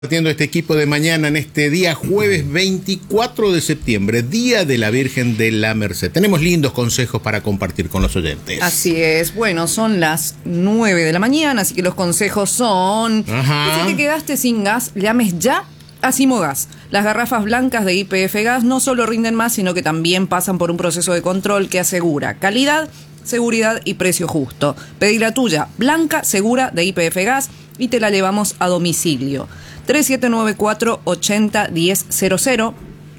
Compartiendo este equipo de mañana en este día jueves 24 de septiembre, Día de la Virgen de la Merced. Tenemos lindos consejos para compartir con los oyentes. Así es, bueno, son las 9 de la mañana, así que los consejos son... Ajá. Si te quedaste sin gas, llames ya a Simogas. Las garrafas blancas de YPF Gas no solo rinden más, sino que también pasan por un proceso de control que asegura calidad, seguridad y precio justo. Pedí la tuya, blanca, segura, de YPF Gas, y te la llevamos a domicilio. 3794-80-1000,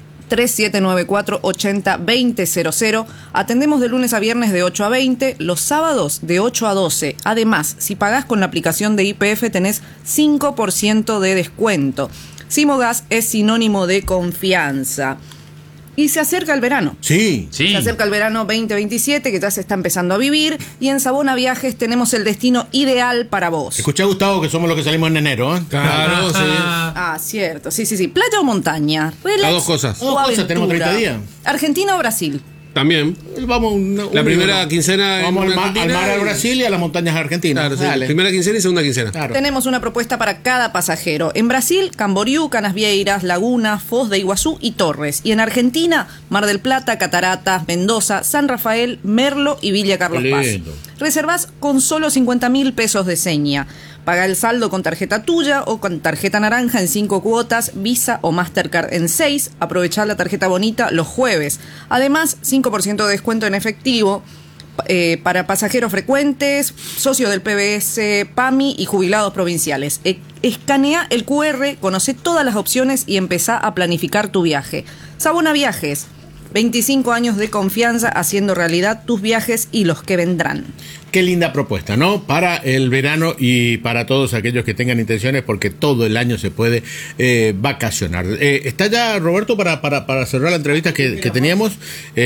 3794-80-2000. Atendemos de lunes a viernes de 8 a 20, los sábados de 8 a 12. Además, si pagás con la aplicación de YPF tenés 5% de descuento. Simogas es sinónimo de confianza. Y se acerca el verano. Sí. Se acerca el verano 2027, que ya se está empezando a vivir, y en Sabona Viajes tenemos el destino ideal para vos. Escuchá, Gustavo, que somos los que salimos en enero, ¿eh? Claro, sí. Ah, cierto, sí. ¿Playa o montaña? Relax. Las dos cosas. o Dos cosas, aventura. tenemos 30 días. ¿Argentina o Brasil? También. Vamos La primera quincena vamos en al mar Argentina al y- Brasil y a las montañas argentinas. Claro, sí. Dale. Primera quincena y segunda quincena. Claro. Tenemos una propuesta para cada pasajero. En Brasil, Camboriú, Canasvieiras, Laguna, Foz de Iguazú y Torres. Y en Argentina, Mar del Plata, Cataratas, Mendoza, San Rafael, Merlo y Villa Carlos Paz. Lindo. Reservás con solo 50.000 pesos de seña. Paga el saldo con tarjeta tuya o con tarjeta naranja en 5 cuotas, Visa o Mastercard en 6. Aprovechá la tarjeta bonita los jueves. Además, 5% de descuento en efectivo para pasajeros frecuentes, socios del PBS, PAMI y jubilados provinciales. Escanea el QR, conoce todas las opciones y empezá a planificar tu viaje. Sabona Viajes, 25 años de confianza haciendo realidad tus viajes y los que vendrán. Qué linda propuesta, ¿no? Para el verano y para todos aquellos que tengan intenciones, porque todo el año se puede vacacionar. ¿Está ya Roberto para cerrar la entrevista que teníamos?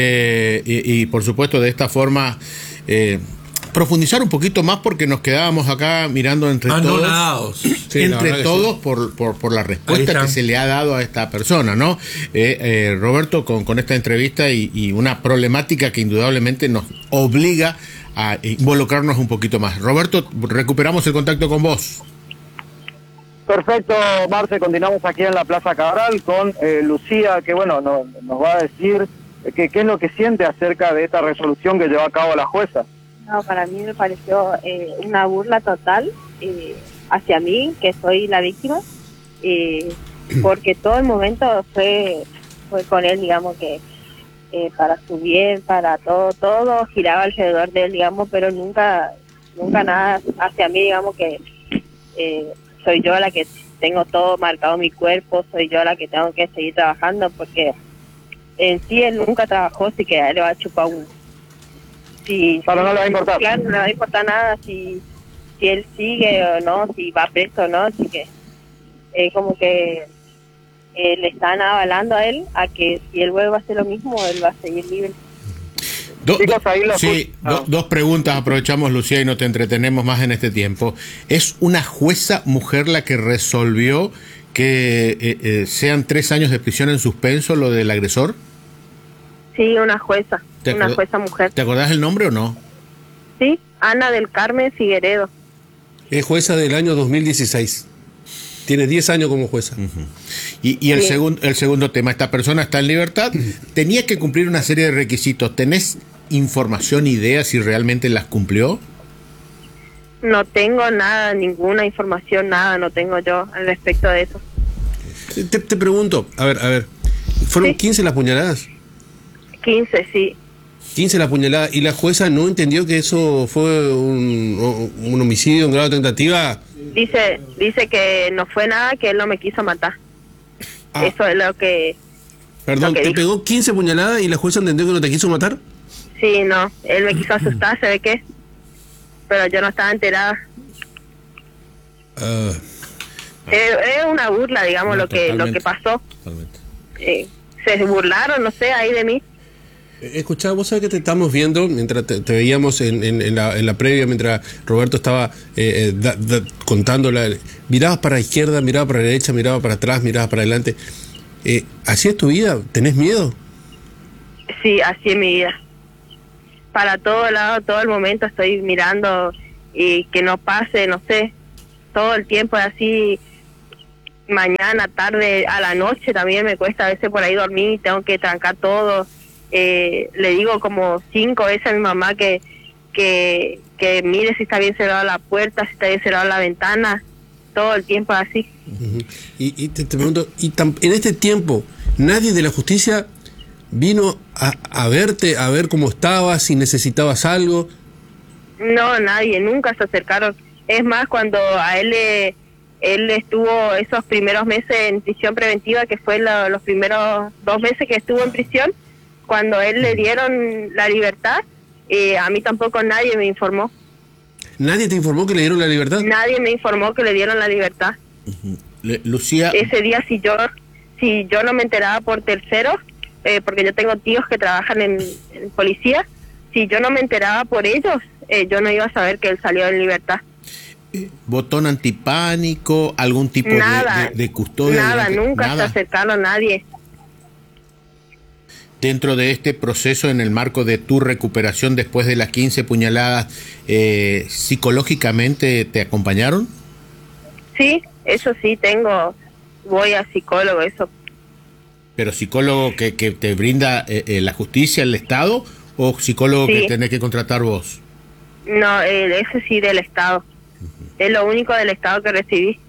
Y por supuesto, de esta forma, profundizar un poquito más, porque nos quedábamos acá mirando entre Anonadados. todos. Sí, la entre verdad que todos por la respuesta que se le ha dado a esta persona, ¿no? Roberto, con esta entrevista y una problemática que indudablemente nos obliga a involucrarnos un poquito más. Roberto, recuperamos el contacto con vos. Perfecto, Marce, continuamos aquí en la Plaza Cabral con Lucía, que bueno, nos va a decir qué es lo que siente acerca de esta resolución que llevó a cabo la jueza. No, para mí me pareció una burla total hacia mí, que soy la víctima, porque todo el momento fue con él, digamos, que para su bien, para todo giraba alrededor de él, digamos, pero nunca nada hacia mí, digamos, que soy yo la que tengo todo marcado en mi cuerpo, soy yo la que tengo que seguir trabajando, porque en sí él nunca trabajó, así que a él le va a chupar un... Si, Pero no le va a importar. Claro, no le va a importar nada si él sigue o no, si va preso o no, así que como que le están avalando a él a que si él vuelve a hacer lo mismo, él va a seguir libre. Chicos, ahí lo Sí, escucho. dos preguntas, aprovechamos, Lucía, y no te entretenemos más en este tiempo. ¿Es una jueza mujer la que resolvió que sean 3 años de prisión en suspenso lo del agresor? Sí, una jueza mujer. ¿Te acordás el nombre o no? Sí, Ana del Carmen Figueredo. Es jueza del año 2016. Tiene 10 años como jueza. Y el, Sí. el segundo tema, esta persona está en libertad, tenía que cumplir una serie de requisitos. ¿Tenés información, idea si realmente las cumplió? No tengo nada, ninguna información, nada, no tengo yo al respecto de eso. Te pregunto, a ver, ¿fueron Sí. 15 las puñaladas? 15, sí. 15 las puñaladas, y la jueza no entendió que eso fue un homicidio, un grado de tentativa. Dice que no fue nada, que él no me quiso matar. Ah. Eso es lo que... Perdón, lo que ¿te dijo. pegó 15 puñaladas y la jueza entendió que no te quiso matar? Sí, no, él me quiso asustar, ¿se ve qué? Pero yo no estaba enterada. Ah, Es una burla, digamos, No, lo que totalmente. pasó. Totalmente. Se burlaron, no sé, ahí de mí. escuchá, vos sabés que te estamos viendo mientras te veíamos en la previa, mientras Roberto estaba contando, mirabas para la izquierda, mirabas para la derecha, mirabas para atrás, mirabas para adelante. ¿Así es tu vida? ¿Tenés miedo? Sí, así es mi vida. Para todo lado, todo el momento estoy mirando y que no pase, no sé, todo el tiempo así mañana, tarde, a la noche también me cuesta a veces por ahí dormir, tengo que trancar todo. Le digo como 5 veces a mi mamá que mire si está bien cerrada la puerta, si está bien cerrada la ventana, todo el tiempo así. Uh-huh. Y te pregunto, en este tiempo, nadie de la justicia vino a verte, a ver cómo estabas, si necesitabas algo. No, nadie, nunca se acercaron. Es más, cuando a él estuvo esos primeros meses en prisión preventiva, que fue los primeros 2 meses que estuvo en prisión, cuando a él le dieron la libertad, a mí tampoco nadie me informó. ¿Nadie te informó que le dieron la libertad? Nadie me informó que le dieron la libertad. Uh-huh. Lucía... Ese día, si yo no me enteraba por terceros, porque yo tengo tíos que trabajan en policía, si yo no me enteraba por ellos, yo no iba a saber que él salió en libertad. ¿Botón antipánico? ¿Algún tipo de custodia? Nada, nunca se acercaron a nadie. Dentro de este proceso, en el marco de tu recuperación después de las 15 puñaladas, ¿psicológicamente te acompañaron? Sí, eso sí, voy a psicólogo, eso. ¿Pero psicólogo que te brinda la justicia, el Estado, o psicólogo sí, que tenés que contratar vos? No, ese sí del Estado. Uh-huh. Es lo único del Estado que recibí.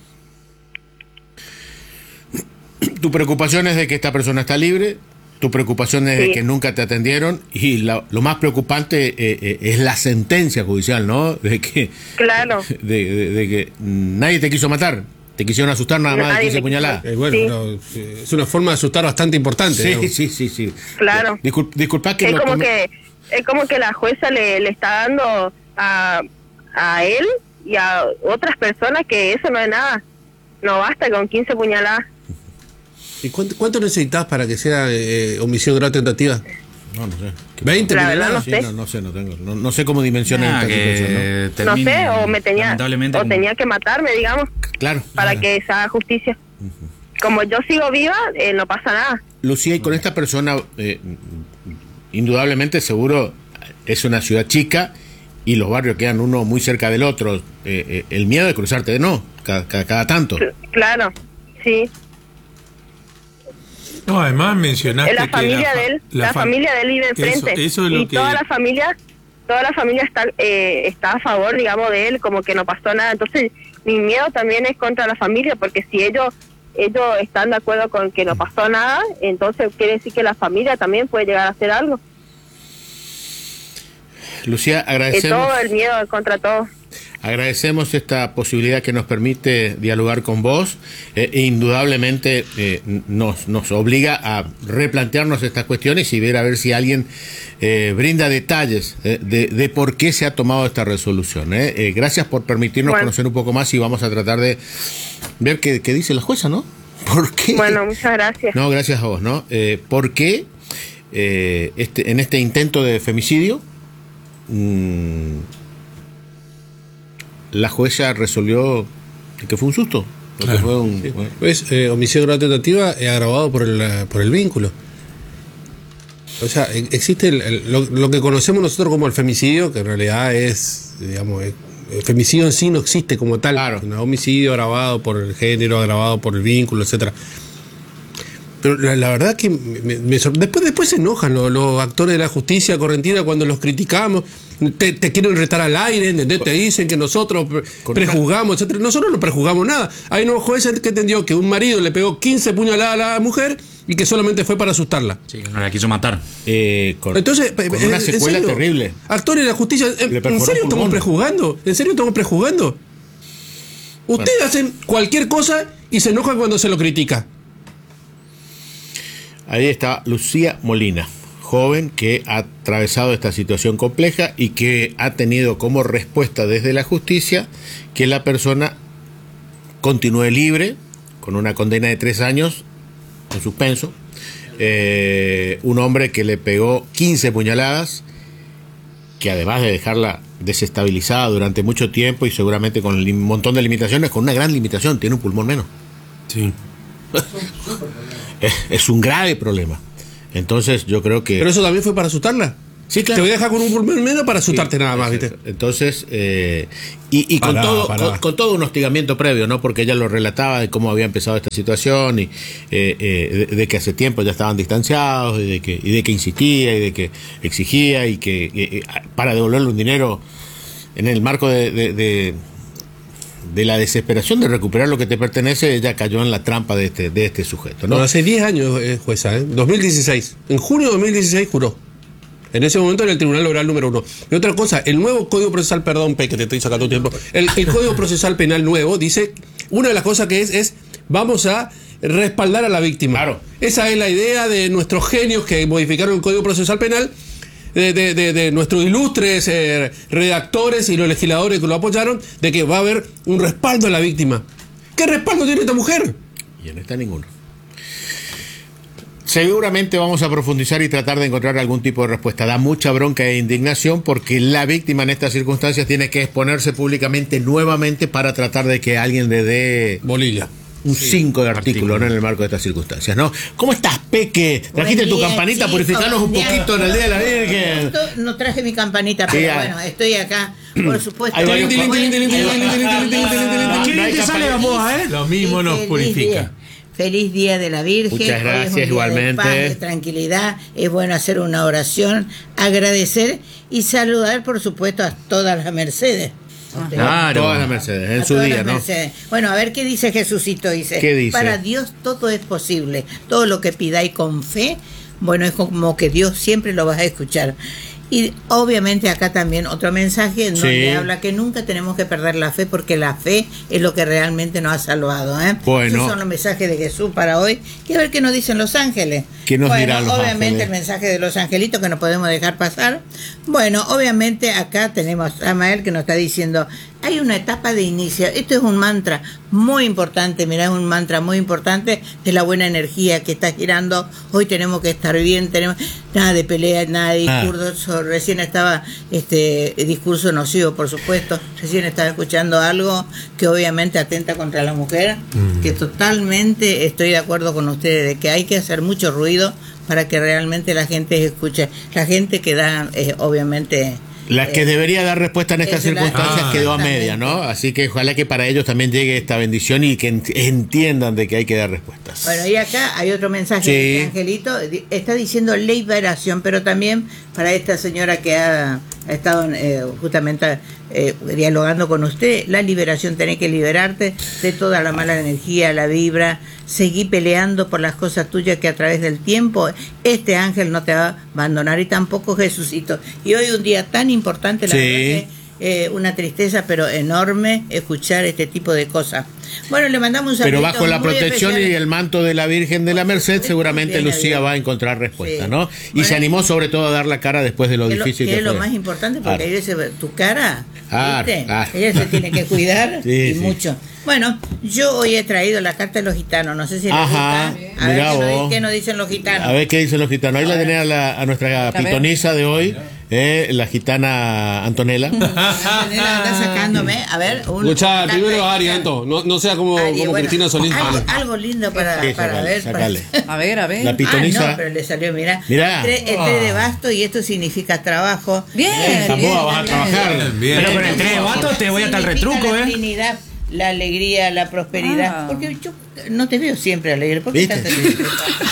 Tu preocupación es de que esta persona está libre, tu preocupación es de que nunca te atendieron, y lo más preocupante es la sentencia judicial, ¿no? De que, claro. De que nadie te quiso matar, te quisieron asustar nada más de 15 puñaladas. Bueno, es una forma de asustar bastante importante. Sí. Claro. Disculpa que es como que la jueza le está dando a él y a otras personas que eso no es nada. No basta con 15 puñaladas. ¿Y cuánto necesitas para que sea omisión grave tentativa? No sé. 20 la verdad no sé. No tengo. No sé cómo dimensionar esta situación, ¿no? No sé, o tenía que matarme, digamos. Claro. Para que se haga justicia. Uh-huh. Como yo sigo viva, no pasa nada. Lucía, y con esta persona, indudablemente seguro es una ciudad chica y los barrios quedan uno muy cerca del otro. El miedo de cruzarte cada tanto. Claro, sí. No, además mencionaste la familia de él, la familia de él vive enfrente, eso es lo y toda la familia está a favor, digamos, de él, como que no pasó nada. Entonces mi miedo también es contra la familia, porque si ellos están de acuerdo con que no pasó nada, entonces quiere decir que la familia también puede llegar a hacer algo. Lucía, agradecemos todo el miedo contra todo. Agradecemos esta posibilidad que nos permite dialogar con vos. Indudablemente nos obliga a replantearnos estas cuestiones y ver a ver si alguien brinda detalles de por qué se ha tomado esta resolución. Gracias por permitirnos conocer un poco más, y vamos a tratar de ver qué dice la jueza, ¿no? ¿Por qué? Bueno, muchas gracias. No, gracias a vos, ¿no? ¿Por qué en este intento de femicidio la jueza resolvió que fue un susto? Claro, que fue omisión grave tentativa agravado por el vínculo. O sea, existe lo que conocemos nosotros como el femicidio, que en realidad es, digamos, el femicidio en sí no existe como tal. Claro. Un homicidio agravado por el género, agravado por el vínculo, etcétera. Pero la verdad que después se enojan los actores de la justicia correntina cuando los criticamos, te quieren retar al aire, ¿entendés? Te dicen que nosotros prejuzgamos, etcétera. Nosotros no prejuzgamos nada. Hay un juez que entendió que un marido le pegó 15 puñaladas a la mujer y que solamente fue para asustarla. Sí, que no la quiso matar. Entonces, con una secuela terrible. Actores de la justicia, ¿en serio estamos prejuzgando? ¿En serio estamos prejuzgando? Ustedes hacen cualquier cosa y se enojan cuando se lo critica. Ahí está Lucía Molina, joven que ha atravesado esta situación compleja y que ha tenido como respuesta desde la justicia que la persona continúe libre, con una condena de 3 años en suspenso. Un hombre que le pegó 15 puñaladas, que además de dejarla desestabilizada durante mucho tiempo y seguramente con un montón de limitaciones, con una gran limitación, tiene un pulmón menos. Sí. Es un grave problema. Entonces yo creo que... ¿Pero eso también fue para asustarla? Sí, claro. Te voy a dejar con un pulmón menos para asustarte nada más, ¿viste? Entonces, y con todo un hostigamiento previo, ¿no? Porque ella lo relataba de cómo había empezado esta situación y de que hace tiempo ya estaban distanciados y de que insistía y de que exigía y que para devolverle un dinero en el marco de la desesperación de recuperar lo que te pertenece, ella cayó en la trampa de este sujeto, ¿no? Bueno, hace 10 años, jueza, 2016. En junio de 2016 juró. En ese momento era el Tribunal Oral número 1. Y otra cosa, el nuevo Código Procesal, perdón, que te estoy sacando tiempo, el Código Procesal Penal nuevo dice, una de las cosas que es vamos a respaldar a la víctima. Claro. Esa es la idea de nuestros genios que modificaron el Código Procesal Penal, de nuestros ilustres redactores y los legisladores que lo apoyaron, de que va a haber un respaldo a la víctima. ¿Qué respaldo tiene esta mujer? Y no está ninguno. Seguramente vamos a profundizar y tratar de encontrar algún tipo de respuesta. Da mucha bronca e indignación porque la víctima en estas circunstancias tiene que exponerse públicamente nuevamente para tratar de que alguien le dé bolilla. Un 5 de artículo, ¿no? En el marco de estas circunstancias, ¿no? ¿Cómo estás, Peque? ¿Trajiste tu campanita? Chicos, Purificanos un poquito en el Día de la Virgen. No traje mi campanita, pero bueno, estoy acá, por supuesto. Hay varios te sale la moda, ¿eh? Lo mismo nos purifica. Feliz Día de la Virgen. Muchas gracias, hoy es un día igualmente. de paz, de tranquilidad. Es bueno hacer una oración, agradecer y saludar, por supuesto, a todas las Mercedes. Claro, todas las Mercedes, en su día, ¿no? Mercedes. Bueno, a ver qué dice Jesucito. Dice, ¿qué dice? Para Dios todo es posible. Todo lo que pidáis con fe, bueno, es como que Dios siempre lo vas a escuchar. Y obviamente acá también otro mensaje en donde habla que nunca tenemos que perder la fe, porque la fe es lo que realmente nos ha salvado, ¿eh? Bueno. Esos son los mensajes de Jesús para hoy. Y a ver qué nos dicen los ángeles. ¿Qué nos dirán los obviamente ángeles? El mensaje de los angelitos que no podemos dejar pasar. Bueno, obviamente acá tenemos a Mael que nos está diciendo, hay una etapa de inicio. Esto es un mantra muy importante, mirá, es un mantra muy importante de la buena energía que está girando. Hoy tenemos que estar bien, tenemos nada de pelea, nada de discurso. Recién estaba discurso nocivo, por supuesto. Recién estaba escuchando algo que obviamente atenta contra la mujer, que totalmente estoy de acuerdo con ustedes, de que hay que hacer mucho ruido para que realmente la gente escuche. La gente que da, obviamente... La que debería dar respuesta en estas circunstancias quedó a media, ¿no? Así que ojalá que para ellos también llegue esta bendición y que entiendan de que hay que dar respuestas. Bueno, y acá hay otro mensaje de Angelito, está diciendo liberación, pero también para esta señora que ha estado justamente dialogando con usted, la liberación, tenés que liberarte de toda la mala energía, la vibra, seguí peleando por las cosas tuyas que a través del tiempo este ángel no te va a abandonar y tampoco Jesucito. Y hoy un día tan importante, la verdad que una tristeza pero enorme escuchar este tipo de cosas. Bueno, le mandamos un saludo. Pero bajo la protección y el manto de la Virgen de la Merced, seguramente Lucía va a encontrar respuesta, ¿no? Y bueno, se animó sobre todo a dar la cara después de lo difícil que fue. Es lo más importante, porque ahí dice, tu cara, ¿viste? Ella se tiene que cuidar y mucho. Bueno, yo hoy he traído la carta de los gitanos, no sé si les gusta. A ver qué nos dicen los gitanos. A ver qué dicen los gitanos. Ahí la tenés a nuestra pitonisa de hoy, la gitana Antonella. Antonella está sacándome, a ver. Escuchá, primero Ari, Anto, no sea como Cristina Solís. Algo lindo para ver. A ver. La pitonisa. No, pero le salió, mirá. El té de basto, y esto significa trabajo. Bien. Vas a trabajar. Pero con el té de basto te voy hasta el retruco, la Trinidad, la alegría, la prosperidad. Porque yo no te veo siempre alegre. ¿Por qué estás triste?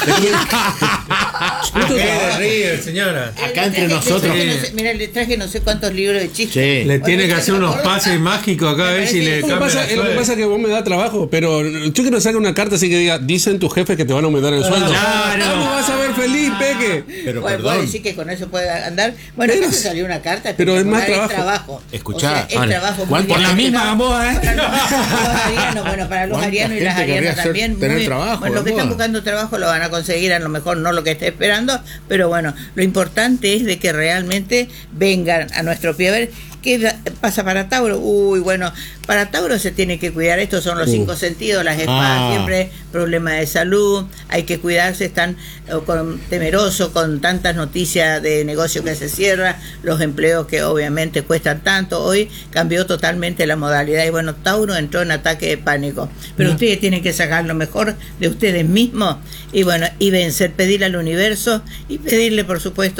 señora. Acá entre nosotros. Mira, le traje no sé cuántos libros de chistes. Le tiene que hacer unos pases mágicos acá a ver si le cambia. Lo que pasa es que vos me das trabajo, pero yo quiero sacar una carta así que diga, dicen tus jefes que te van a aumentar el sueldo. Claro. ¿Cómo vas a ver feliz, Peque? Pero bueno, perdón. decir que con eso puede andar. Bueno, acá se salió una carta. Pero es más trabajo. Escuchá. O sea, es trabajo muy Por la misma Gamboa, para los arianos y las arianas también. Tener trabajo, bueno, los que están buscando trabajo lo van a conseguir, a lo mejor no lo que esté esperando, pero bueno, lo importante es de que realmente vengan a nuestro pie. A ver, ¿qué pasa para Tauro? Bueno, para Tauro se tiene que cuidar. Estos son los 5 sentidos, las espadas, siempre problemas de salud, hay que cuidarse, están temerosos con tantas noticias de negocio que se cierra, los empleos que obviamente cuestan tanto. Hoy cambió totalmente la modalidad y bueno, Tauro entró en ataque de pánico. Pero ustedes tienen que sacar lo mejor de ustedes mismos y bueno, y vencer, pedirle al universo y pedirle, por supuesto,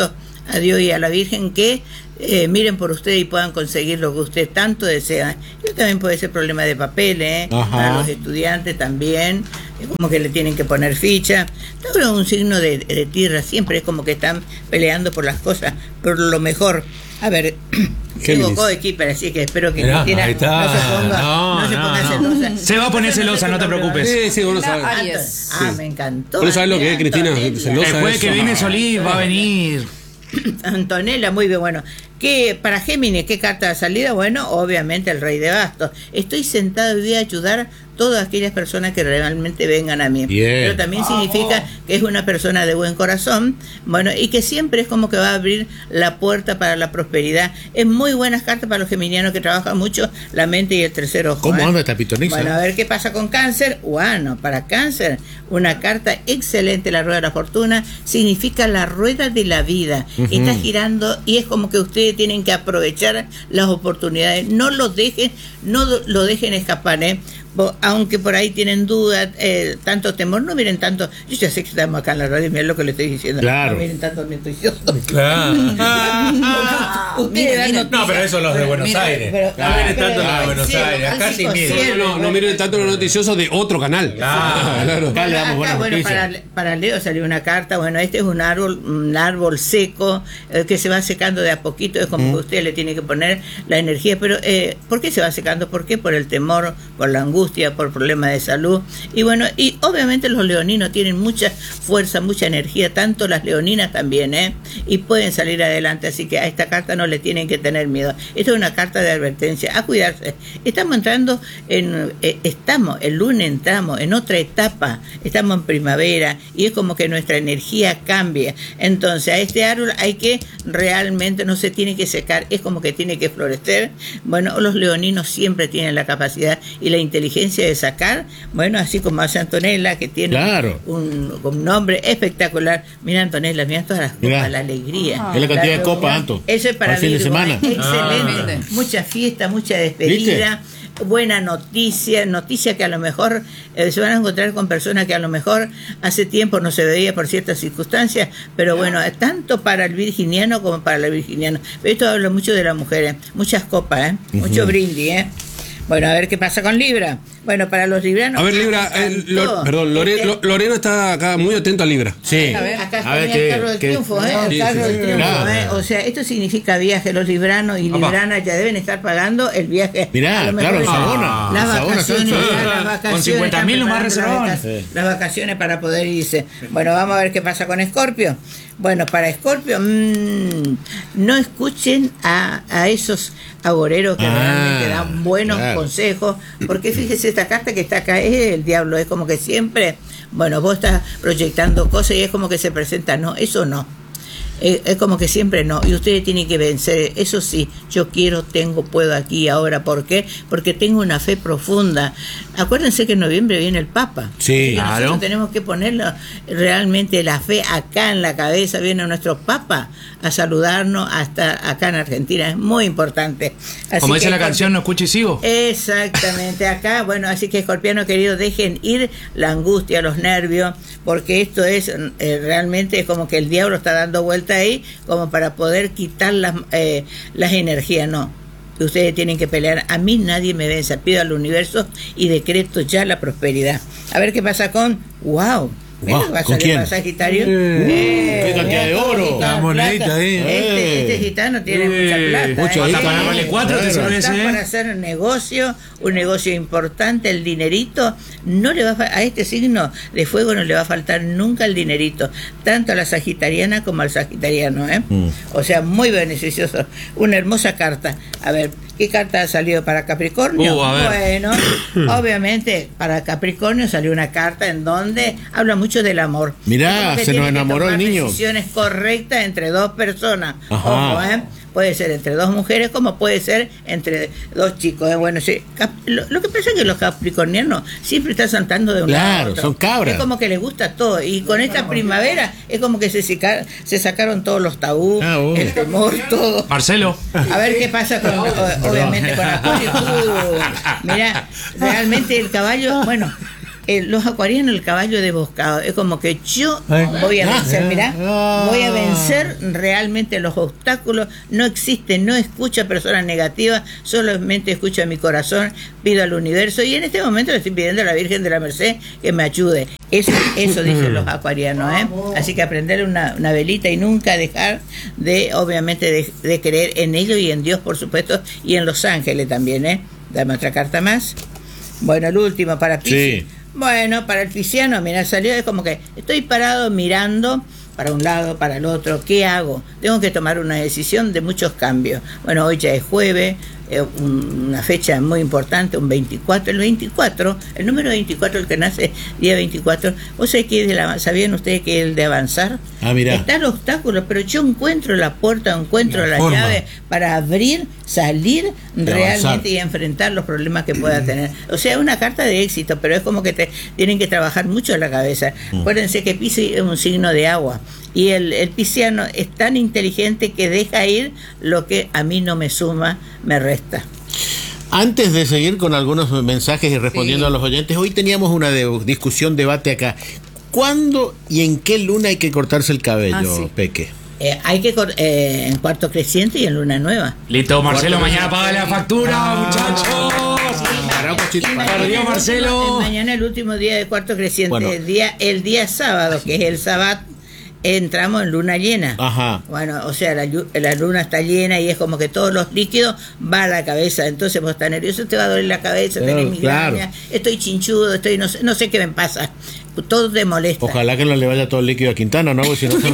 a Dios y a la Virgen que miren por usted y puedan conseguir lo que usted tanto desea. Y también puede ser problema de papeles, para los estudiantes también, es como que le tienen que poner ficha. Todo un signo de tierra, siempre es como que están peleando por las cosas, por lo mejor. A ver, tengo coequiper, así que espero que Cristina no se ponga celosa. Se va a poner celosa, no te preocupes. Sí, vos lo sabés. Aries. Me encantó. ¿Vos sabés lo que es, Cristina? Celosa. Después que viene Solís, va a venir. Antonella, muy bien, bueno. ¿Qué, para Géminis, qué carta de salida? Bueno, obviamente el Rey de Bastos. Estoy sentado y voy a ayudar a todas aquellas personas que realmente vengan a mí. Pero también significa que es una persona de buen corazón, bueno, y que siempre es como que va a abrir la puerta para la prosperidad. Es muy buenas cartas para los geminianos que trabajan mucho la mente y el tercer ojo. ¿Cómo anda esta pitoniza? Bueno, a ver qué pasa con Cáncer. Bueno, para Cáncer, una carta excelente, la rueda de la fortuna, significa la rueda de la vida. Está girando y es como que ustedes tienen que aprovechar las oportunidades. No lo dejen escapar, aunque por ahí tienen dudas, tanto temor, no miren tanto. Yo ya sé que estamos acá en la radio, miren lo que le estoy diciendo. Claro. No miren tanto mi entusiasmo. Claro. Ustedes No, pero eso los de Buenos Aires. No miren tanto los de Buenos Aires. Acá sí miren. No miren tanto lo noticioso de otro canal. Claro. Acá le damos buenas bueno, noticias. para Leo salió una carta. Bueno, este es un árbol seco que se va secando de a poquito. Es como que usted le tiene que poner la energía. Pero ¿por qué se va secando? ¿Por qué? Por el temor, por la angustia, por problemas de salud. Y bueno, y obviamente los leoninos tienen mucha fuerza, mucha energía, tanto las leoninas también, y pueden salir adelante. Así que a esta carta no le tienen que tener miedo. Esta es una carta de advertencia, a cuidarse. Estamos entrando el lunes entramos en otra etapa, estamos en primavera y es como que nuestra energía cambia. Entonces a este árbol hay que realmente, no se tiene que secar, es como que tiene que florecer. Bueno, los leoninos siempre tienen la capacidad y la inteligencia de sacar, bueno, así como hace Antonella, que tiene un nombre espectacular. Mira, Antonella, mira todas las copas, la alegría. Es la cantidad de copas, Anto. Eso es para el fin de semana. Excelente. Mucha fiesta, mucha despedida. ¿Viste? Buena noticia que a lo mejor se van a encontrar con personas que a lo mejor hace tiempo no se veía por ciertas circunstancias, pero bueno, tanto para el virginiano como para la virginiana. Pero esto habla mucho de las mujeres, muchas copas, mucho brindis, Bueno, a ver qué pasa con Libra. Bueno, para los libranos... A ver, Libra, Lorena está acá muy atento a Libra. Sí. Acá está el carro del triunfo, el carro del triunfo, O sea, esto significa viaje. Los libranos y libranas ya deben estar pagando el viaje. Mirá, claro, Sabona. Las vacaciones. Con 50.000 nomás reservados. Las vacaciones para poder irse. Bueno, vamos a ver qué pasa con Escorpio. Bueno, para Escorpio, no escuchen a esos agoreros que realmente dan buenos consejos, porque fíjese, esta carta que está acá es el diablo, es como que siempre, bueno, vos estás proyectando cosas y es como que se presenta, no, eso no. Es como que siempre no, y ustedes tienen que vencer. Eso sí, yo quiero, tengo, puedo aquí, ahora. ¿Por qué? Porque tengo una fe profunda. Acuérdense que en noviembre viene el Papa. Sí, claro. Nosotros tenemos que ponerlo realmente la fe acá en la cabeza. Viene nuestro Papa a saludarnos hasta acá en Argentina. Es muy importante. Así como dice la canción, no escucho y sigo. Exactamente, acá, bueno, así que escorpiano querido, dejen ir la angustia, los nervios, porque esto es realmente como que el diablo está dando vuelta ahí como para poder quitar las energías. No, ustedes tienen que pelear. A mí nadie me vence, pido al universo y decreto ya la prosperidad. A ver qué pasa con va a ¿con salir quién? para Sagitario. Qué cantidad de oro. La monedita ahí. Este gitano tiene mucha plata. Hasta para darle 4 te sirve Está ese, para hacer un negocio importante. El dinerito no le va a este signo de fuego no le va a faltar nunca el dinerito, tanto a la sagitariana como al sagitariano, O sea, muy beneficioso. Una hermosa carta. A ver, ¿qué carta ha salido para Capricornio? A ver. Bueno, obviamente para Capricornio salió una carta en donde habla mucho del amor. Mirá, se nos enamoró el niño. Decisiones correctas entre dos personas. Ajá. Ojo, puede ser entre dos mujeres como puede ser entre dos chicos. Bueno, sí, lo que pasa es que los capricornianos siempre están saltando de un lado a otro. Son cabras. Es como que les gusta todo. Y con esta primavera es como que se sacaron todos los tabús, el temor, todo. Marcelo. A ver qué pasa con, obviamente con Acuario. Mira, realmente el caballo, bueno, los acuarianos, el caballo desbocado, es como que yo voy a vencer, mirá, voy a vencer realmente los obstáculos, no existe, no escucho a personas negativas, solamente escucho a mi corazón, pido al universo, y en este momento le estoy pidiendo a la Virgen de la Merced que me ayude. Eso dicen los acuarianos, ¿eh? Así que aprender una velita y nunca dejar de, obviamente, de creer en ellos y en Dios, por supuesto, y en los ángeles también, ¿eh? Dame otra carta más. Bueno, el último para Piscis. Sí. Bueno, para el pisciano, mira, salió es como que estoy parado mirando para un lado, para el otro. ¿Qué hago? Tengo que tomar una decisión de muchos cambios. Bueno, hoy ya es jueves, una fecha muy importante, un 24. El 24, el número 24, el que nace día 24. ¿Vos sabían ustedes que es el de avanzar? Ah, mira. Está el obstáculo, pero yo encuentro la puerta, encuentro la llave para abrir, salir realmente y enfrentar los problemas que pueda tener. O sea, una carta de éxito, pero es como que tienen que trabajar mucho en la cabeza. Acuérdense que Piscis es un signo de agua. Y el pisciano es tan inteligente que deja ir lo que a mí no me suma, me resta. Antes de seguir con algunos mensajes y respondiendo a los oyentes, hoy teníamos una discusión, debate acá. ¿Cuándo y en qué luna hay que cortarse el cabello, Peque? Hay que en cuarto creciente y en luna nueva. Listo, Marcelo, mañana paga la factura, muchachos. Perdió Marcelo. Mañana el último día de cuarto creciente, bueno, el día sábado, que es el sábado, entramos en luna llena. Ajá. Bueno, o sea, la luna está llena y es como que todos los líquidos van a la cabeza. Entonces vos estás nervioso, te va a doler la cabeza, tenés migraña, estoy chinchudo, no sé qué me pasa. Todo te molesta. Ojalá que no le vaya todo el líquido a Quintana, ¿no? Porque si no,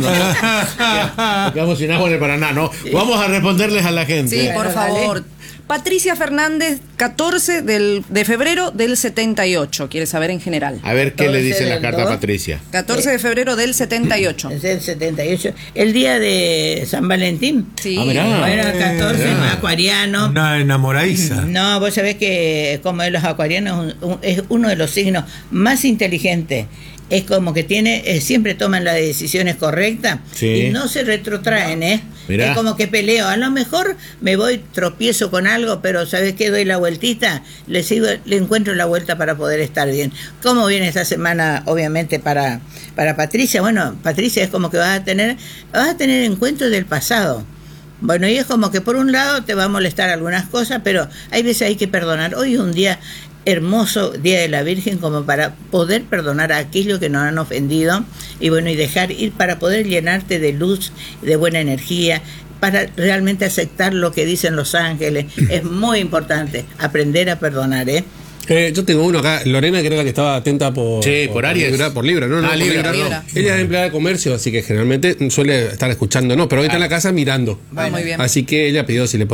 quedamos sin agua en el Paraná, ¿no? Vamos a responderles a la gente. Sí, por favor. Patricia Fernández, 14 de febrero del 78, quiere saber en general. A ver qué le dice la carta a Patricia. 14 de febrero del 78. Es el 78, el día de San Valentín. Sí. Bueno, 14, acuariano. Una enamoradiza. No, vos sabés que como es los acuarianos, es uno de los signos más inteligentes. Es como que siempre toman las decisiones correctas y no se retrotraen, ¿eh? Mirá. Es como que peleo. A lo mejor me voy, tropiezo con algo, pero ¿sabes qué? Doy la vueltita, le encuentro la vuelta para poder estar bien. ¿Cómo viene esta semana, obviamente, para Patricia? Bueno, Patricia, es como que vas a tener encuentros del pasado. Bueno, y es como que por un lado te va a molestar algunas cosas, pero hay veces hay que perdonar. Hoy es un día hermoso, Día de la Virgen, como para poder perdonar a aquellos que nos han ofendido y bueno, y dejar ir para poder llenarte de luz, de buena energía, para realmente aceptar lo que dicen los ángeles. Es muy importante aprender a perdonar, ¿eh? Yo tengo uno acá, Lorena, que era la que estaba atenta por Aries. Por Libra, ¿no? Libra. Ella es empleada de comercio, así que generalmente suele estar escuchando, pero hoy está en la casa mirando. Muy bien. Así que ella pidió si le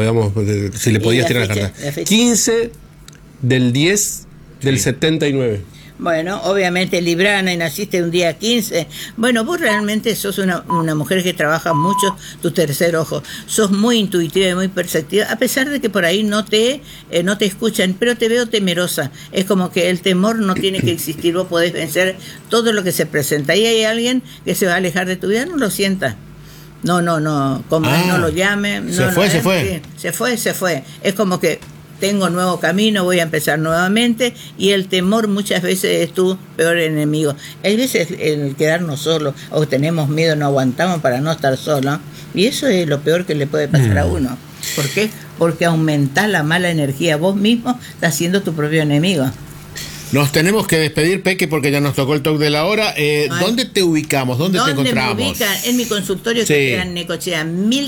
podías tirar la carta. 15 del 10 del 79. Bueno, obviamente librana y naciste un día 15. Bueno, vos realmente sos una mujer que trabaja mucho tu tercer ojo. Sos muy intuitiva y muy perceptiva, a pesar de que por ahí no te escuchan, pero te veo temerosa. Es como que el temor no tiene que existir, vos podés vencer todo lo que se presenta. Y hay alguien que se va a alejar de tu vida, no lo sientas. No, como él no lo llame. Se fue. Sí, se fue. Es como que tengo nuevo camino, voy a empezar nuevamente, y el temor muchas veces es tu peor enemigo. Hay veces el quedarnos solos, o tenemos miedo, no aguantamos para no estar solos, y eso es lo peor que le puede pasar a uno. ¿Por qué? Porque aumentar la mala energía, vos mismo estás siendo tu propio enemigo. Nos tenemos que despedir, Peque, porque ya nos tocó el toque de la hora. ¿Dónde te ubicamos? ¿Dónde te encontramos? Me ubican? En mi consultorio que queda en Necochea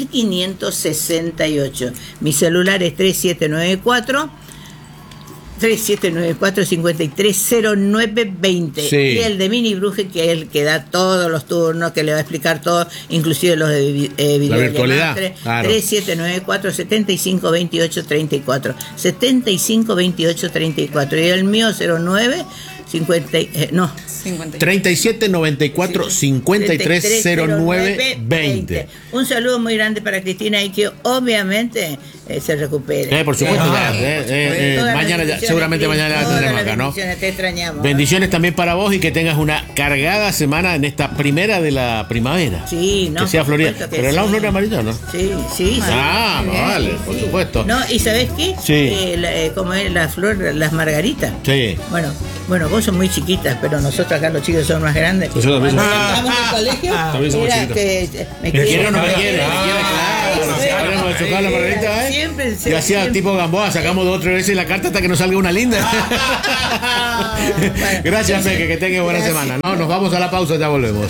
1568. Mi celular es 3794-530920. Y el de Mini Bruje, que es el que da todos los turnos, que le va a explicar todo, inclusive los de videollamada. 3794-752834. 752834. Y el mío 09 50, 37 94 53 09 20. Un saludo muy grande para Cristina y que obviamente se recupere. Por supuesto, mañana seguramente mañana la tendremos acá, ¿no? Te extrañamos. Bendiciones también para vos y que tengas una cargada semana en esta primera de la primavera. Sí, no. Que sea florida. Pero el lado flor amarillo, ¿no? Sí. Vale, por supuesto. No, ¿y sabés qué? Sí. Como es la flor, las margaritas. Sí. Bueno, vos sos muy chiquitas, pero nosotros acá los chicos son más grandes. Nosotros también somos Estamos en el colegio. También somos chiquitos. ¿Me quiere o no me quiere? Claro. Tenemos que chocar la margarita, ¿eh? Siempre. Yo hacía tipo Gamboa, sacamos 2 o 3 veces la carta hasta que nos salga una linda. Gracias, Peque, que tenga buena semana. No, nos vamos a la pausa, ya volvemos.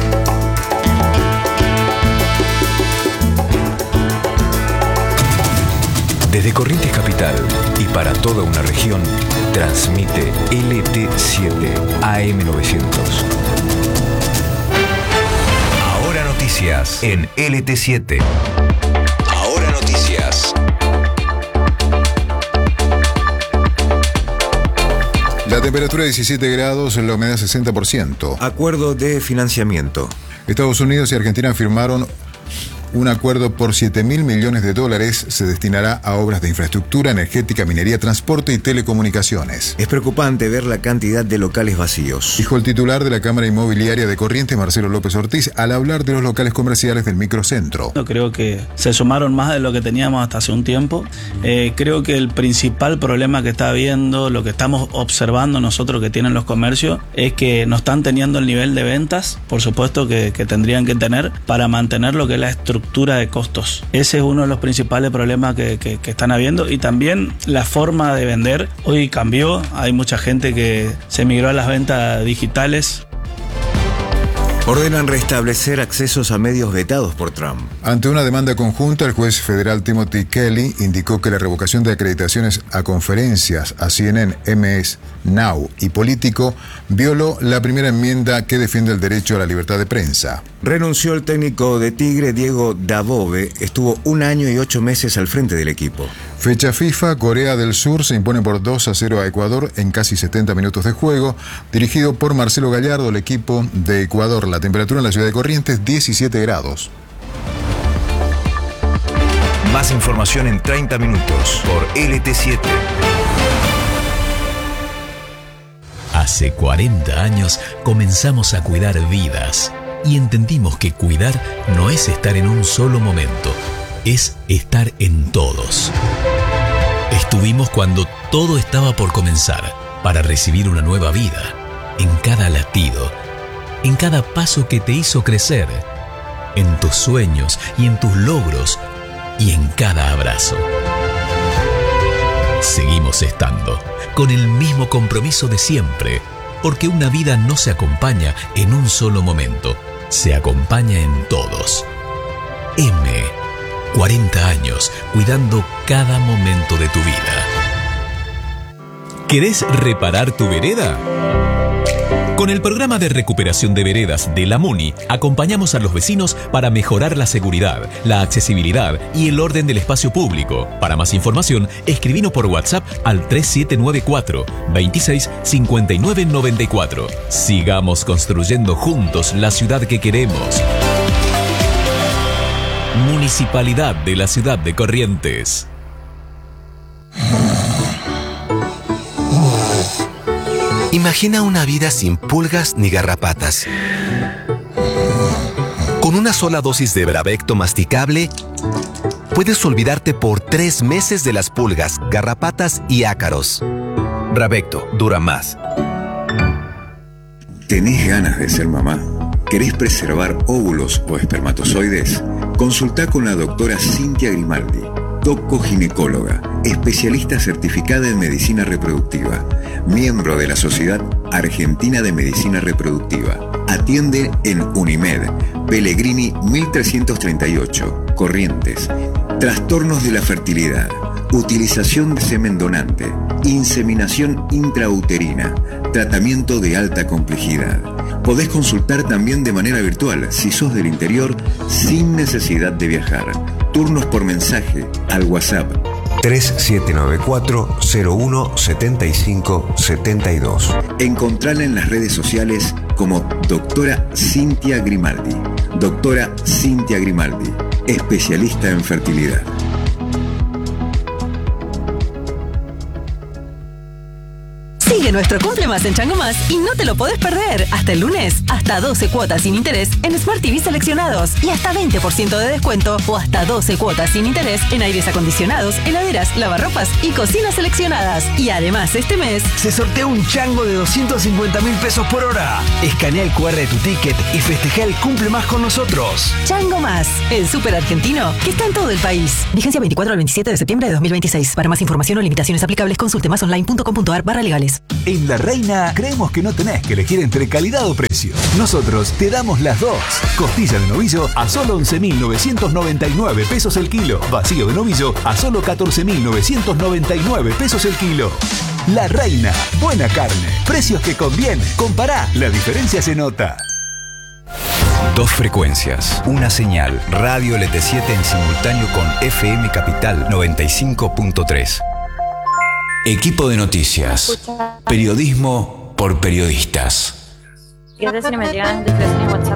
Desde Corrientes Capital y para toda una región, transmite LT7 AM900. Ahora noticias en LT7. Ahora noticias. La temperatura 17 grados, la humedad 60%. Acuerdo de financiamiento. Estados Unidos y Argentina firmaron un acuerdo por $7.000 millones. Se destinará a obras de infraestructura, energética, minería, transporte y telecomunicaciones. Es preocupante ver la cantidad de locales vacíos. Dijo el titular de la Cámara Inmobiliaria de Corrientes, Marcelo López Ortiz, al hablar de los locales comerciales del microcentro. Creo que se sumaron más de lo que teníamos hasta hace un tiempo. Creo que el principal problema que está habiendo, lo que estamos observando nosotros que tienen los comercios, es que no están teniendo el nivel de ventas, por supuesto, que tendrían que tener para mantener lo que es la estructura de costos. Ese es uno de los principales problemas que están habiendo, y también la forma de vender hoy cambió. Hay mucha gente que se migró a las ventas digitales. Ordenan restablecer accesos a medios vetados por Trump. Ante una demanda conjunta, el juez federal Timothy Kelly indicó que la revocación de acreditaciones a conferencias a CNN, MS, Now y Político violó la primera enmienda que defiende el derecho a la libertad de prensa. Renunció el técnico de Tigre, Diego Dabove. Estuvo 1 año y 8 meses al frente del equipo. Fecha FIFA, Corea del Sur se impone por 2-0 a Ecuador en casi 70 minutos de juego. Dirigido por Marcelo Gallardo, el equipo de Ecuador. La temperatura en la ciudad de Corrientes, 17 grados. Más información en 30 minutos por LT7. Hace 40 años comenzamos a cuidar vidas y entendimos que cuidar no es estar en un solo momento, es estar en todos. Estuvimos cuando todo estaba por comenzar, para recibir una nueva vida, en cada latido, en cada paso que te hizo crecer, en tus sueños y en tus logros y en cada abrazo. Seguimos estando, con el mismo compromiso de siempre, porque una vida no se acompaña en un solo momento, se acompaña en todos. 40 años cuidando cada momento de tu vida. ¿Querés reparar tu vereda? Con el programa de recuperación de veredas de la MUNI, acompañamos a los vecinos para mejorar la seguridad, la accesibilidad y el orden del espacio público. Para más información, escribinos por WhatsApp al 3794 26 59 94. Sigamos construyendo juntos la ciudad que queremos. Municipalidad de la Ciudad de Corrientes. Imagina una vida sin pulgas ni garrapatas. Con una sola dosis de Bravecto masticable, puedes olvidarte por 3 meses de las pulgas, garrapatas y ácaros. Bravecto dura más. ¿Tenés ganas de ser mamá? ¿Querés preservar óvulos o espermatozoides? Consultá con la doctora Cintia Grimaldi, ginecóloga, especialista certificada en medicina reproductiva, miembro de la Sociedad Argentina de Medicina Reproductiva. Atiende en Unimed, Pellegrini 1338, Corrientes. Trastornos de la fertilidad, utilización de semen donante, inseminación intrauterina, tratamiento de alta complejidad. Podés consultar también de manera virtual si sos del interior sin necesidad de viajar. Turnos por mensaje al WhatsApp 3794-017572. Encontrala en las redes sociales como Doctora Cintia Grimaldi. Doctora Cintia Grimaldi, especialista en fertilidad. Sigue nuestro Cumple Más en Chango Más y no te lo podés perder. Hasta el lunes, hasta 12 cuotas sin interés en Smart TV seleccionados y hasta 20% de descuento o hasta 12 cuotas sin interés en aires acondicionados, heladeras, lavarropas y cocinas seleccionadas. Y además este mes se sortea un chango de 250.000 pesos por hora. Escanea el QR de tu ticket y festeja el Cumple Más con nosotros. Chango Más, el súper argentino que está en todo el país. Vigencia 24 al 27 de septiembre de 2026. Para más información o limitaciones aplicables, consulte masonline.com.ar/legales. En La Reina creemos que no tenés que elegir entre calidad o precio. Nosotros te damos las dos. Costilla de novillo a solo 11.999 pesos el kilo. Vacío de novillo a solo 14.999 pesos el kilo. La Reina, buena carne, precios que convienen. Compará, la diferencia se nota. Dos frecuencias, una señal, Radio LT7 en simultáneo con FM Capital 95.3. Equipo de noticias. Periodismo por periodistas. ¿Qué haces si me llegan descripciones en WhatsApp?